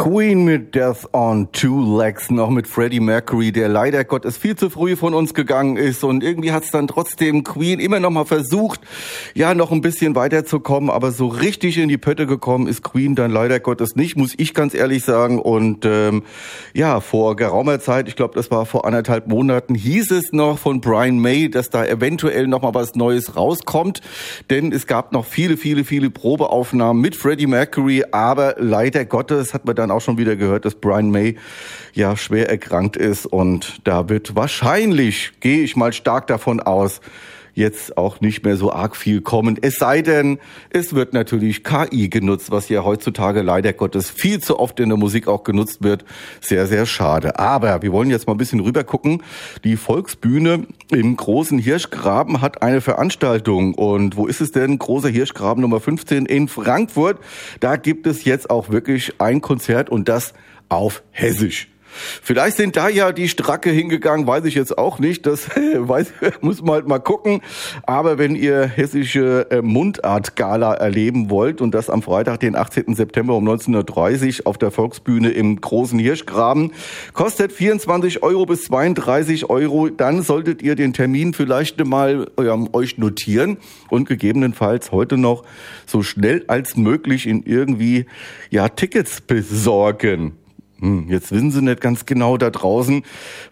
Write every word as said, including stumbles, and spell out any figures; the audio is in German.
Queen mit Death on Two Legs, noch mit Freddie Mercury, der leider Gottes viel zu früh von uns gegangen ist, und irgendwie hat's dann trotzdem Queen immer noch mal versucht, ja, noch ein bisschen weiterzukommen, aber so richtig in die Pötte gekommen ist Queen dann leider Gottes nicht, muss ich ganz ehrlich sagen. Und ähm, ja, vor geraumer Zeit, ich glaube, das war vor anderthalb Monaten, hieß es noch von Brian May, dass da eventuell noch mal was Neues rauskommt, denn es gab noch viele, viele, viele Probeaufnahmen mit Freddie Mercury, aber leider Gottes hat man dann auch schon wieder gehört, dass Brian May ja schwer erkrankt ist, und da wird wahrscheinlich, gehe ich mal stark davon aus, jetzt auch nicht mehr so arg viel kommen. Es sei denn, es wird natürlich K I genutzt, was ja heutzutage leider Gottes viel zu oft in der Musik auch genutzt wird. Sehr, sehr schade. Aber wir wollen jetzt mal ein bisschen rüber gucken. Die Volksbühne im Großen Hirschgraben hat eine Veranstaltung. Und wo ist es denn? Großer Hirschgraben Nummer fünfzehn in Frankfurt. Da gibt es jetzt auch wirklich ein Konzert, und das auf Hessisch. Vielleicht sind da ja die Stracke hingegangen, weiß ich jetzt auch nicht, das weiß, muss man halt mal gucken. Aber wenn ihr hessische Mundart-Gala erleben wollt, und das am Freitag, den achtzehnten September um neunzehn Uhr dreißig auf der Volksbühne im Großen Hirschgraben, kostet vierundzwanzig Euro bis zweiunddreißig Euro, dann solltet ihr den Termin vielleicht mal ja, euch notieren und gegebenenfalls heute noch so schnell als möglich in irgendwie ja Tickets besorgen. Hm, jetzt wissen Sie nicht ganz genau da draußen,